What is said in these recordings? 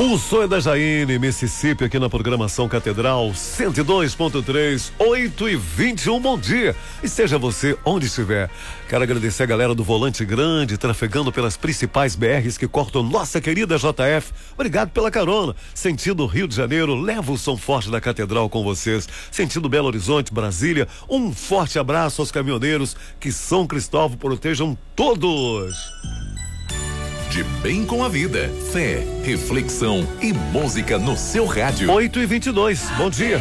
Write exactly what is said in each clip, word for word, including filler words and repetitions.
O Sonho da Jaine, Mississippi, aqui na programação Catedral cento e dois ponto três, oito e vinte e um. Bom dia e seja você onde estiver. Quero agradecer a galera do Volante Grande, trafegando pelas principais B Rs que cortam nossa querida J F. Obrigado pela carona. Sentido Rio de Janeiro, leva o som forte da Catedral com vocês. Sentido Belo Horizonte, Brasília, um forte abraço aos caminhoneiros. Que São Cristóvão protejam todos. De bem com a vida, fé, reflexão e música no seu rádio. oito e vinte e dois, bom dia.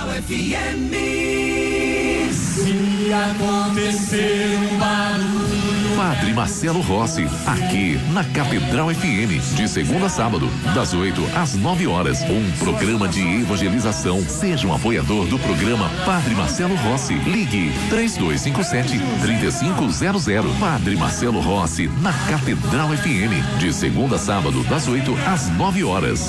Se acontecer um barulho. Padre Marcelo Rossi, aqui na Catedral F M, de segunda a sábado, das oito às nove horas. Um programa de evangelização. Seja um apoiador do programa Padre Marcelo Rossi. Ligue três dois cinco sete, três cinco zero zero. Padre Marcelo Rossi, na Catedral F M, de segunda a sábado, das oito às nove horas.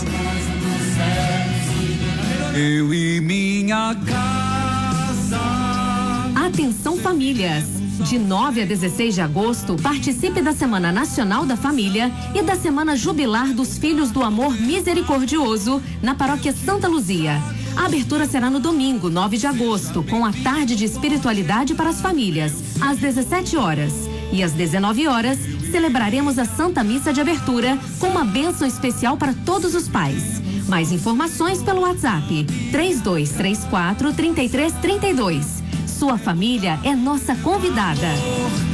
Eu e minha casa. Atenção, famílias! De nove a dezesseis de agosto, participe da Semana Nacional da Família e da Semana Jubilar dos Filhos do Amor Misericordioso na Paróquia Santa Luzia. A abertura será no domingo, nove de agosto, com a tarde de espiritualidade para as famílias, às dezessete horas. E às dezenove horas, celebraremos a Santa Missa de Abertura com uma bênção especial para todos os pais. Mais informações pelo WhatsApp três dois três quatro, três três três dois. Sua família é nossa convidada.